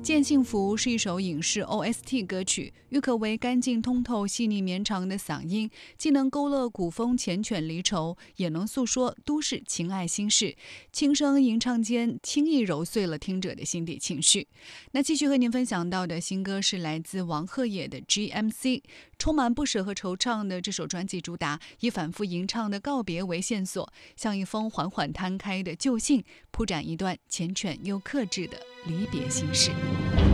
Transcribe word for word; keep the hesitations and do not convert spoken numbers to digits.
见幸福是一首影视 O S T 歌曲，郁可唯干净通透、细腻绵长的嗓音，既能勾勒古风缱绻离愁，也能诉说都市情爱心事。轻声吟唱间，轻易揉碎了听者的心底情绪。那继续和您分享到的新歌是来自王鹤野的 G M C， 充满不舍和惆怅的这首专辑主打，以反复吟唱的告别为线索，像一封缓缓摊开的旧信，铺展一段缱绻又克制的离别心事。